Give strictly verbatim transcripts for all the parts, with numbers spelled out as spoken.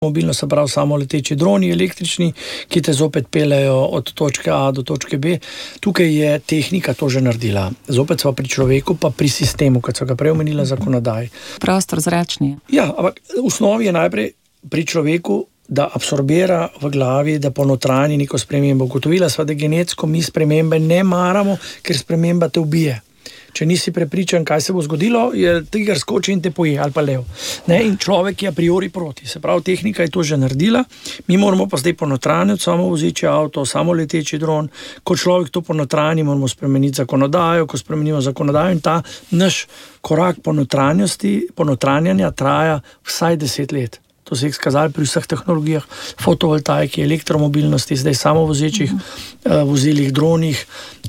mobilno, se pravi samo leteči droni, električni, ki te zopet peljejo od točke A do točke B. Tukaj je tehnika to že naredila. Zopet smo pri človeku, pa pri sistemu, kot so ga prej omenila zakonodaj. Prostor zračni. Ja, ampak v osnovi je najprej pri človeku, da absorbira v glavi, da ponotranji neko spremembo. Ugotovila sva, da genetsko mi spremembe ne maramo, ker sprememba te ubije. Če nisi prepričan, kaj se bo zgodilo, je tiger skoči in te poje, ali pa lev. Ne? In človek je a priori proti. Se pravi, tehnika je to že naredila, mi moramo pa zdaj ponotranjiti samo vozeči avto, samo leteči dron. Ko človek to ponotranji, moramo spremeniti zakonodajo, ko spremenimo zakonodajo in ta naš korak ponotranjosti, ponotranjanja traja vsaj deset let. To se je izkazalo pri vseh tehnologijah, fotovoltaiki, elektromobilnosti, zdaj samo vozečih uh-huh. uh, vozilih, dronih.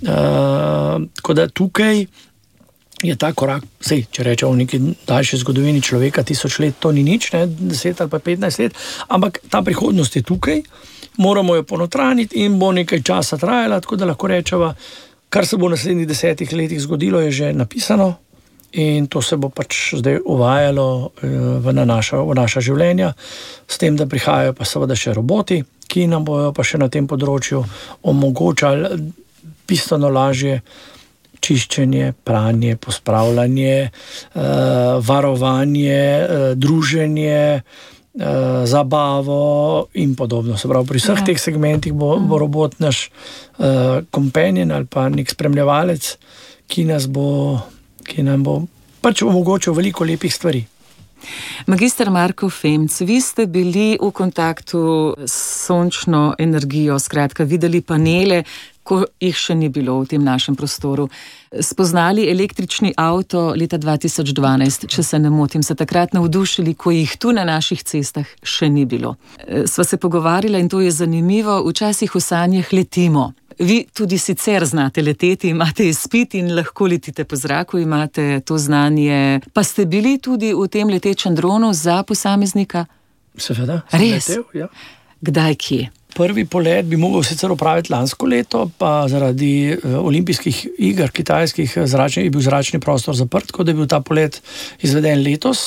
Uh, tako da tukaj je ta korak, sej, če rečemo v neki daljši zgodovini človeka, tisoč let, to ni nič, ne, deset ali pa petnajst let, ampak ta prihodnost je tukaj, moramo jo ponotraniti in bo nekaj časa trajala, tako da lahko rečeva, kar se bo v naslednjih desetih letih zgodilo, je že napisano in to se bo pač zdaj uvajalo v naša, v naša življenja, s tem, da prihajajo pa seveda še roboti, ki nam bojo pa še na tem področju omogočali bistveno lažje čiščenje, pranje, pospravljanje, eh, varovanje, eh, druženje, eh, zabavo in podobno. Se pravi, pri vseh ja. teh segmentih bo, bo robot naš eh, companion ali pa nek spremljevalec, ki nas bo, ki nam bo pač omogočil veliko lepih stvari. Magister Marko Femc, vi ste bili v kontaktu s sončno energijo, skratka videli panele, ko jih še ni bilo v tem našem prostoru. Spoznali električni avto leta dva tisoč dvanajst, če se ne motim, se takrat navdušili, ko jih tu na naših cestah še ni bilo. Sva se pogovarjala in to je zanimivo, včasih v sanjah letimo. Vi tudi sicer znate leteti, imate izpit in lahko letite po zraku, imate to znanje. Pa ste bili tudi v tem letečem dronu za posameznika? Seveda. Res? Letel, ja. Kdaj, kje? Prvi polet bi mogel sicer opraviti lansko leto, pa zaradi olimpijskih iger kitajskih zračni, je bil zračni prostor zaprt, tako da je bil ta polet izveden letos.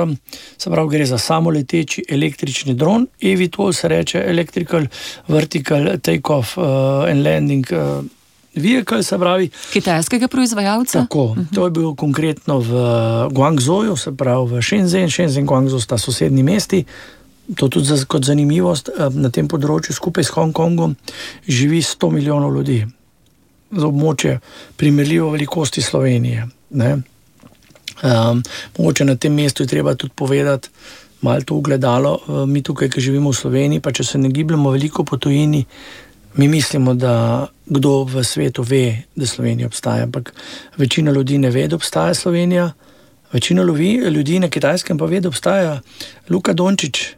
Se pravi, gre za samoleteči električni dron, E V T O L se reče, Electrical Vertical Take-off and Landing Vehicle, se pravi. Kitajskega proizvajalca? Tako, uh-huh. To je bil konkretno v Guangzhouju, se pravi v Shenzhen, Shenzhen in Guangzhou sta sosednji mesti. To tudi kot zanimivost, na tem področju skupaj s Hongkongom živi sto milijonov ljudi. Za območje primerljivo velikosti Slovenije. Ne? Um, mogoče na tem mestu je treba tudi povedati, malo to ugledalo, mi tukaj, ki živimo v Sloveniji, pa če se ne gibljamo veliko po tujini, mi mislimo, da kdo v svetu ve, da Slovenija obstaja, ampak večina ljudi ne ve, da obstaja Slovenija, večina ljudi na Kitajskem pa ve, da obstaja Luka Dončić.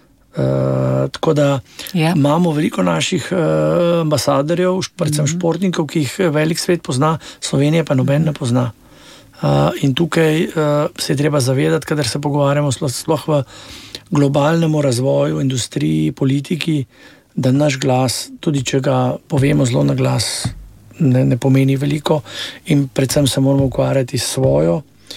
Uh, tako da yeah. imamo veliko naših uh, ambasadorjev, predvsem mm-hmm. športnikov, ki jih velik svet pozna, Slovenija pa noben ne pozna. Uh, in tukaj uh, se je treba zavedati, kadar se pogovarjamo sploh v globalnem razvoju, industriji, politiki, da naš glas, tudi če ga povemo zelo na glas, ne, ne pomeni veliko in predvsem se moramo ukvarjati s svojo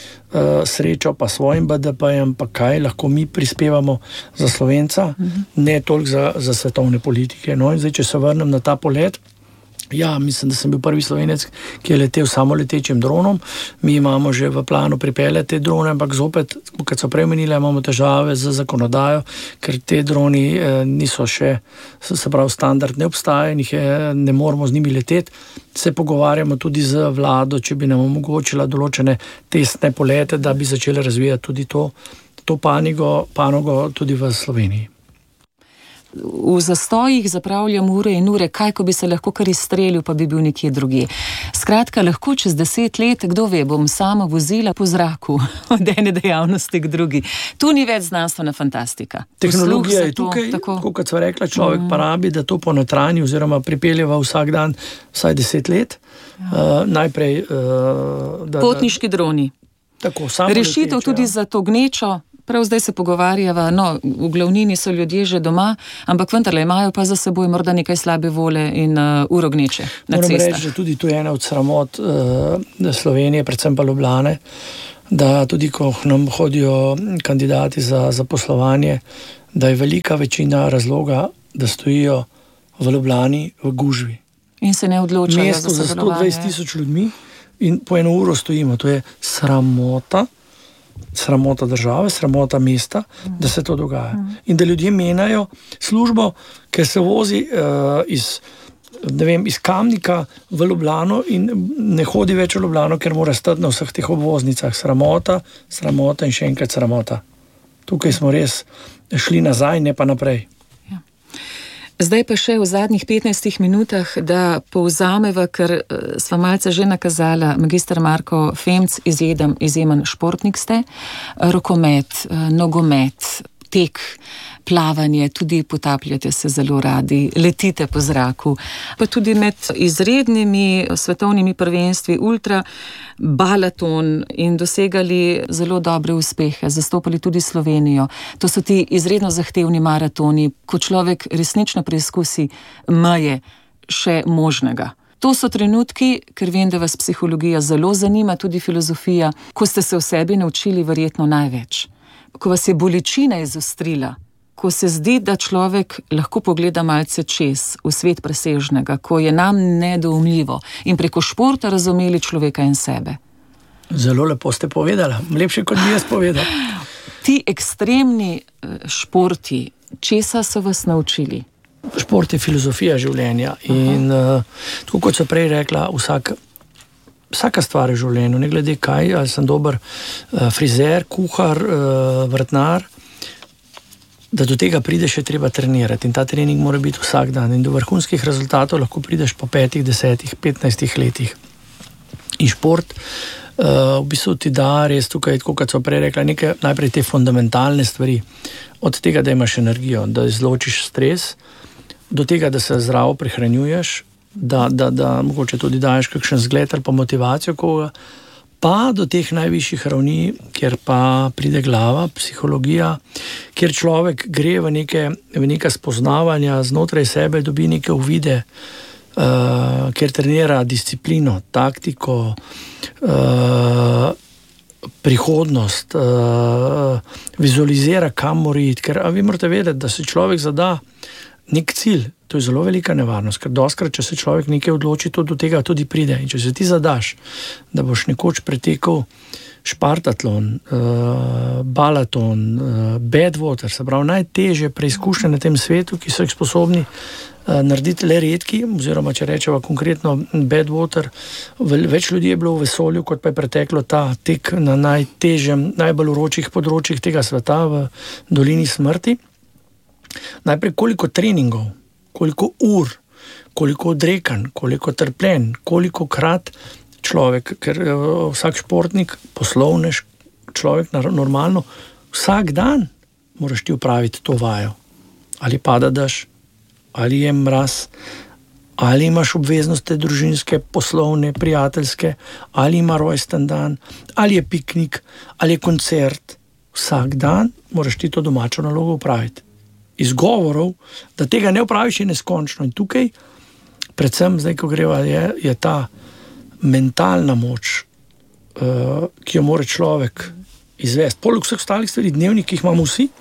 srečo, pa svojim B D P-jem, pa kaj lahko mi prispevamo za Slovenca, uh-huh. ne toliko za, za svetovne politike. No, in zdaj, če se vrnem na ta polet, ja, mislim, da sem bil prvi Slovenec, ki je letel samo letečim dronom. Mi imamo že v planu pripeljati te drone, ampak zopet, kot so prej omenili, imamo težave z zakonodajo, ker te droni eh, niso še, se pravi, standard ne obstaja in jih je, ne moramo z njimi leteti. Se pogovarjamo tudi z vlado, če bi nam omogočila določene testne polete, da bi začeli razvijati tudi to, to panigo, panogo tudi v Sloveniji. V zastojih zapravljam ure in ure, kaj ko bi se lahko kar izstrelil, pa bi bil nekje drugje. Skratka, lahko čez deset let, kdo ve, bom sama vozila po zraku od ene dejavnosti k drugi. Tu ni več znanstvena fantastika. Tehnologija je tukaj, tako, kot sva rekla, človek mm. pa rabi, da to ponotranji oziroma pripeljeva vsak dan vsaj deset let. Ja. Uh, najprej... Uh, da, Potniški droni. Tako, rešitev leteče, tudi ja. za to gnečo. Prav zdaj se pogovarjava, no, v glavnini so ljudje že doma, ampak vendarle imajo pa za seboj morda nekaj slabe vole in uh, uro gneče na Moram cestah. Moram reči, da tudi to je ena od sramot uh, Slovenije, predvsem pa Ljubljane, da tudi ko nam hodijo kandidati za zaposlovanje, da je velika večina razloga, da stojijo v Ljubljani v gužvi. In se ne odločajo mesto za sto dvajset tisoč ljudmi in po eno uro stojimo. To je sramota, sramota države, sramota mesta, mm. da se to dogaja. Mm. In da ljudje menjajo službo, ker se vozi uh, iz, ne vem, iz Kamnika v Ljubljano in ne hodi več v Ljubljano, ker mora stati na vseh teh obvoznicah. Sramota, sramota in še enkrat sramota. Tukaj smo res šli nazaj, ne pa naprej. Zdaj pa še v zadnjih petnajstih minutah, da povzameva, ker sva malce že nakazala, magister Marko Femc, izjedem, izjemen športnik ste, rokomet, nogomet, tek, plavanje, tudi potapljate se zelo radi, letite po zraku, pa tudi med izrednimi svetovnimi prvenstvi ultra, balaton in dosegali zelo dobre uspehe, zastopali tudi Slovenijo. To so ti izredno zahtevni maratoni, ko človek resnično preizkusi meje še možnega. To so trenutki, ker vem, da vas psihologija zelo zanima, tudi filozofija, ko ste se o sebi naučili verjetno največ. Ko vas je bolečina izostrila, ko se zdi, da človek lahko pogleda malce čez v svet presežnega, ko je nam nedoumljivo in preko športa razumeli človeka in sebe. Zelo lepo ste povedala, lepše kot bi jaz povedal. Ti ekstremni športi, česa so vas naučili? Šport je filozofija življenja in uh, tako kot so prej rekla, vsak, vsaka stvar v življenju, ne glede kaj, ali sem dober uh, frizer, kuhar, uh, vrtnar, da do tega prideš, je treba trenirati in ta trening mora biti vsak dan in do vrhunskih rezultatov lahko prideš po petih, desetih, petnajstih letih. In šport uh, v bistvu ti da res tukaj, tako kot so prej rekla, nekaj najprej te fundamentalne stvari, od tega, da imaš energijo, da izločiš stres, do tega, da se zdravo prehranjuješ, da, da, da mogoče tudi daješ kakšen zgled ali pa motivacijo koga, pa do teh najvišjih ravni, kjer pa pride glava, psihologija, kjer človek gre v neke, v neka spoznavanja znotraj sebe, dobi neke uvide, uh, kjer trenira disciplino, taktiko, uh, prihodnost, uh, vizualizira, kam mora iti. Ker vi morate vedeti, da se človek zada nek cilj, to je zelo velika nevarnost, ker doskrat, če se človek nekaj odloči, to do tega tudi pride. In če se ti zadaš, da boš nekoč pretekel špartatlon, uh, balaton, uh, badwater, se pravi najtežje preizkušnje na tem svetu, ki so jih sposobni uh, narediti le redki, oziroma če rečeva konkretno badwater, več ljudi je bilo v vesolju, kot pa je preteklo ta tek na najtežjem, najbolj vročih področjih tega sveta v dolini smrti. Najprej koliko treningov, koliko ur, koliko odrekanj, koliko trpljenj, koliko krat človek, ker vsak športnik, poslovnež, človek normalno, vsak dan moraš ti upraviti to vajo. Ali pada dež, ali je mraz, ali imaš obveznosti družinske, poslovne, prijateljske, ali ima rojsten dan, ali je piknik, ali je koncert. Vsak dan moraš ti to domačo nalogo upraviti. Izgovorov, da tega ne upraviš, je neskončno. In tukaj, predvsem zdaj, ko greva, je, je ta mentalna moč, uh, ki jo mora človek izvesti. Poleg vseh ostalih stvari, dnevnik, ki jih imamo vsi,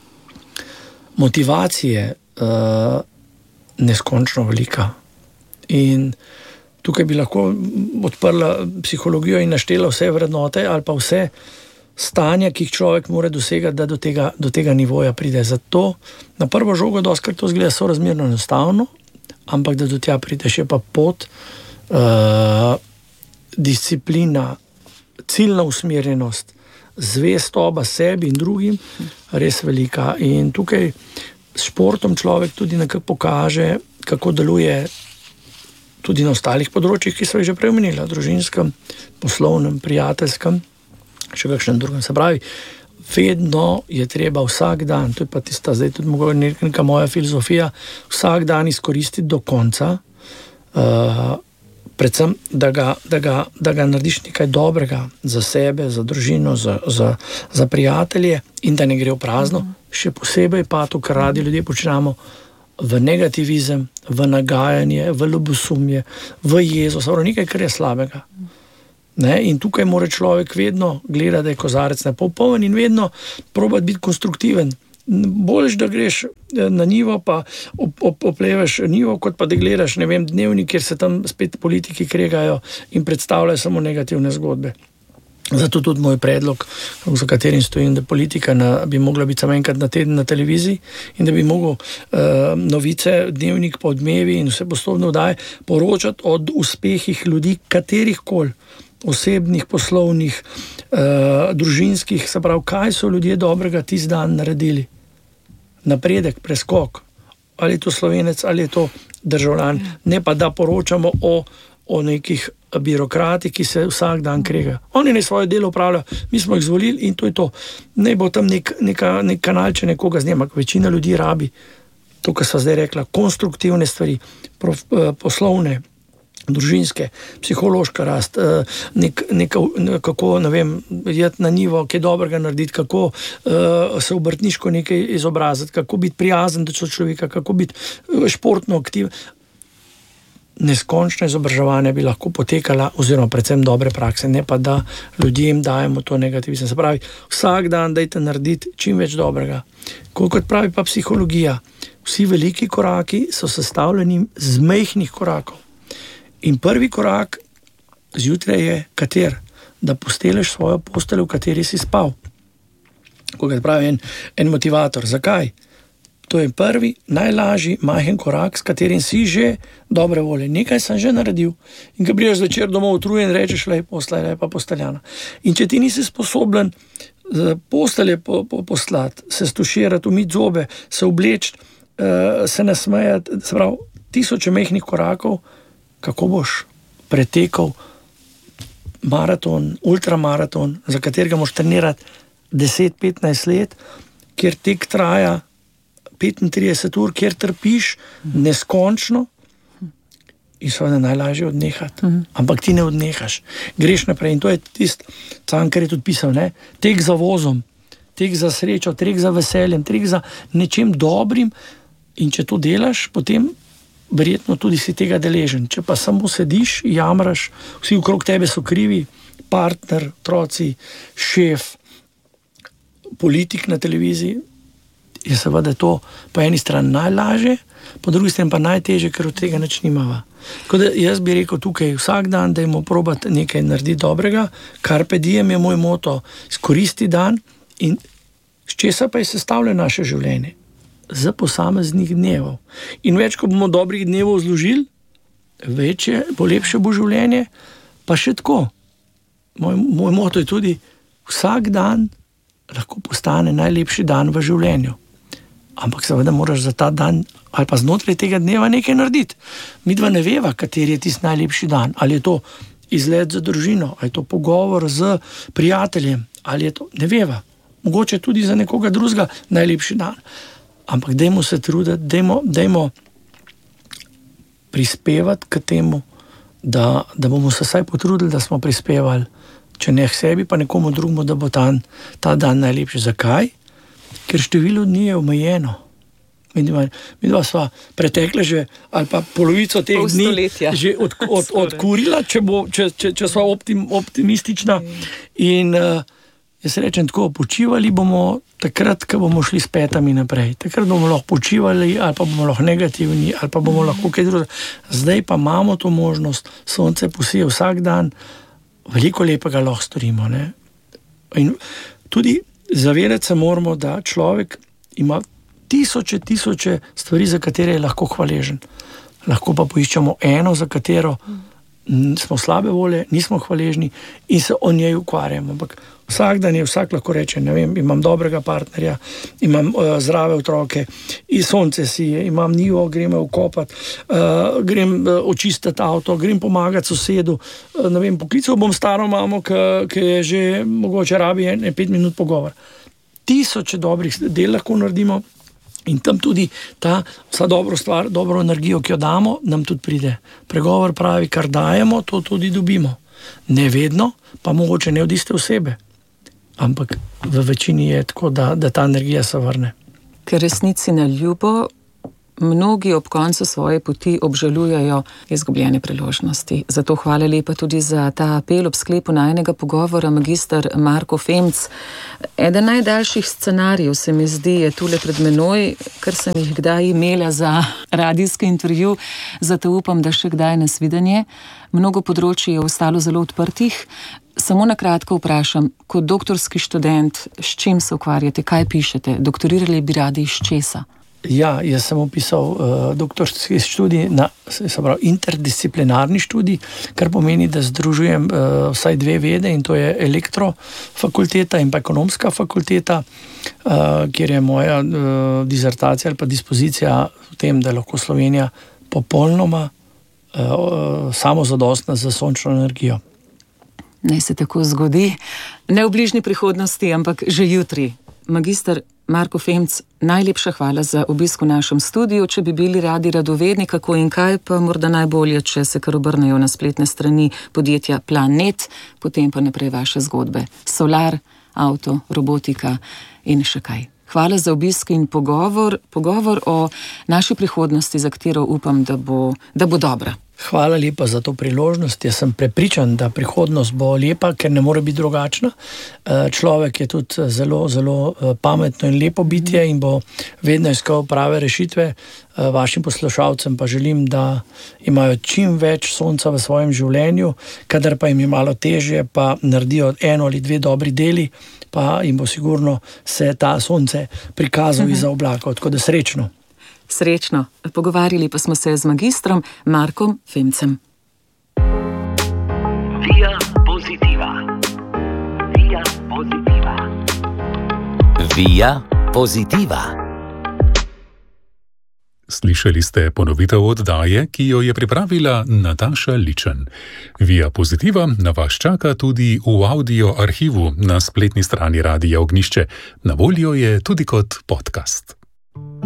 motivacije uh, neskončno velika. In tukaj bi lahko odprla psihologijo in naštela vse vrednote ali pa vse stanja, ki jih človek mora dosegati, da do tega, do tega nivoja pride. Zato na prvo žogo doskrat to zgleda sorazmerno enostavno, ampak da do tja prideš, je pa pot, uh, disciplina, ciljna usmerjenost, zvestoba sebi in drugim, res velika. In tukaj s športom človek tudi nekako pokaže, kako deluje tudi na ostalih področjih, ki so jih že prej omenila, družinskem, poslovnem, prijateljskem, še kakšnem drugem. Se pravi, vedno je treba vsak dan, to je pa tista zdaj tudi neka moja filozofija, vsak dan izkoristiti do konca, uh, predvsem, da ga, da, ga, da ga narediš nekaj dobrega za sebe, za družino, za, za, za prijatelje in da ne gre v prazno. Mm. Še posebej pa to, kar radi ljudje počnemo, v negativizem, v nagajanje, v ljubosumje, v jezo, samo nekaj, kar je slabega. Ne? In tukaj mora človek vedno gledati, da je kozarec nepopoln in vedno probati biti konstruktiven Boljš, da greš na njivo, pa op, op, opleveš njivo, kot pa da gledaš, ne vem, dnevnik, kjer se tam spet politiki kregajo in predstavljajo samo negativne zgodbe. Zato tudi moj predlog, za katerim stojim, da politika na, bi mogla biti samo enkrat na teden na televiziji in da bi mogel uh, novice, dnevnik, pa Odmevi in vse poslovne oddaje poročati o uspehih ljudi, katerih koli, osebnih, poslovnih, uh, družinskih, se pravi, kaj so ljudje dobrega tisti dan naredili. Napredek, preskok, ali je to Slovenec, ali je to državljan, ne pa da poročamo o, o nekih birokrati, ki se vsak dan kregajo. Oni ne svoje delo upravljajo, mi smo jih zvolili in to je to. Ne bo tam nek, neka, nek kanal, če nekoga znema. Večina ljudi rabi, to, kar sva zdaj rekla, konstruktivne stvari, prof, poslovne, družinske, psihološka rast, nek, neka, kako, ne vem, jeti na njivo, kaj dobrega narediti, kako uh, se obrtniško nekaj izobraziti, kako biti prijazen do človeka, kako biti športno aktiven. Neskončna izobraževanja bi lahko potekala, oziroma predvsem dobre prakse, ne pa da ljudem dajemo to negativizem. Se pravi, vsak dan dajte narediti čim več dobrega. Kot pravi pa psihologija, vsi veliki koraki so sestavljeni z majhnih korakov. In prvi korak zjutraj je kater? Da posteleš svojo posteljo, v kateri si spal. Kot pravi en, en motivator. Zakaj? To je prvi, najlažji, majhen korak, s katerim si že dobre volje. Nekaj sem že naredil. In ko prideš zvečer domov utrujen, rečeš, lej postelja, lej pa posteljana. In če ti nisi sposoben postelje po, po, poslati, se stuširati, umiti zobe, se obleči, uh, se nasmejati, se pravi, tisoče majhnih korakov, kako boš pretekal maraton, ultramaraton, za katerega moš trenirati deset petnajst let, kjer tek traja petintrideset ur, kjer trpiš neskončno in seveda najlažje odnehati. Uh-huh. Ampak ti ne odnehaš. Greš naprej in to je tisto, kar je tudi pisal, ne? Tek za vozom, tek za srečo, tek za veseljem, tek za nečem dobrim in če to delaš, potem verjetno tudi si tega deležen. Če pa samo sediš, jamraš, vsi okrog tebe so krivi, partner, otroci, šef, politik na televiziji, je seveda to po eni strani najlažje, po drugi strani pa najtežje, ker od tega nič nimava. Tako da jaz bi rekel tukaj vsak dan, da imamo probati nekaj narediti dobrega, carpe diem je moj moto, izkoristi dan in s česa pa je sestavljeno naše življenje? Z posameznih dnevov. In več, ko bomo dobrih dnevov zložili, večje, bo lepše bo življenje, pa še tako. Moj, moj moto je tudi, vsak dan lahko postane najlepši dan v življenju. Ampak seveda moraš za ta dan ali pa znotraj tega dneva nekaj narediti. Mi dva ne veva, kateri je tisti najlepši dan. Ali je to izlet za družino, ali je to pogovor z prijateljem, ali je to, ne veva. Mogoče tudi za nekoga drugega najlepši dan. Ampak dajmo se truditi, dajmo, dajmo prispevati k temu, da, da bomo se vsaj potrudili, da smo prispevali, če ne k sebi, pa nekomu drugemu, da bo ta, ta dan najlepši. Zakaj? Ker število dni je omejeno. Mi dva sva pretekle že, ali pa polovico teh dni že od, od, odkurila, če, bo, če, če, če sva optim, optimistična. In uh, jaz rečem tako, počivali bomo takrat, ko bomo šli s petami naprej. Takrat bomo lahko počivali, ali pa bomo lahko negativni, ali pa bomo lahko kaj drugo. Zdaj pa imamo to možnost, sonce posije vsak dan, veliko lepega lahko storimo. Ne? In tudi zavedati se moramo, da človek ima tisoče, tisoče stvari, za katere je lahko hvaležen. Lahko pa poiščemo eno, za katero smo slabe volje, nismo hvaležni in se o njej ukvarjamo. Ampak vsak dan je vsak lahko reče, ne vem, imam dobrega partnerja, imam uh, zdrave otroke, in sonce sije, imam njivo, grem okopati, uh, grem uh, očistiti avto, grem pomagati sosedu, uh, ne vem, poklical bom staro mamo, ki je že mogoče rabi en, pet minut pogovor. Tisoče dobrih del lahko naredimo in tam tudi ta vsa dobro stvar, dobro energijo, ki jo damo, nam tudi pride. Pregovor pravi, kar dajemo, to tudi dobimo. Ne vedno, pa mogoče ne od iste osebe. Ampak v večini je tako, da, da ta energija se vrne. Ker resnici na ljubo mnogi ob koncu svoje poti obžalujejo izgubljene priložnosti. Zato hvala lepa tudi za ta apel ob sklepu najnega pogovora, magister Marko Femc. Eden najdaljših scenarijev se mi zdi je tule pred menoj, ker sem jih kdaj imela za radijski intervju, zato upam, da še kdaj nasvidenje. Mnogo področji je ostalo zelo odprtih. Samo na kratko vprašam, kot doktorski študent, s čim se ukvarjate, kaj pišete? Doktorirali bi radi iz česa? Ja, jaz sem opisal uh, doktorski študij, na, se pravi interdisciplinarni študij, kar pomeni, da združujem uh, vsaj dve vede, in to je elektrofakulteta in pa ekonomska fakulteta, uh, kjer je moja uh, dizertacija ali pa dispozicija v tem, da je lahko Slovenija popolnoma uh, samozadostna za sončno energijo. Naj se tako zgodi, ne v bližnji prihodnosti, ampak že jutri. Magister Marko Femc, najlepša hvala za obisk v našem studiu. Če bi bili radi radovedni, kako in kaj, pa morda najbolje, če se kar obrnejo na spletne strani podjetja Planet, potem pa naprej vaše zgodbe. Solar, avto, robotika in še kaj. Hvala za obisk in pogovor, pogovor o naši prihodnosti, za katero upam, da bo, da bo dobra. Hvala lepa za to priložnost. Jaz sem prepričan, da prihodnost bo lepa, ker ne more biti drugačna. Človek je tudi zelo, zelo pametno in lepo bitje in bo vedno iskal prave rešitve. Vašim poslušalcem pa želim, da imajo čim več sonca v svojem življenju, kadar pa jim je malo težje, pa naredijo eno ali dve dobri deli, pa jim bo sigurno se ta sonce prikazal uh-huh. iza oblakov. Tako da srečno. Srečno. Pogovarjali pa smo se z magistrom Markom Femcem. Via pozitiva. Via pozitiva. Via pozitiva. Slišali ste ponovitev oddaje, ki jo je pripravila Nataša Ličen. Via pozitiva na vas čaka tudi v audio arhivu na spletni strani Radia Ognjišče. Na voljo je tudi kot podcast.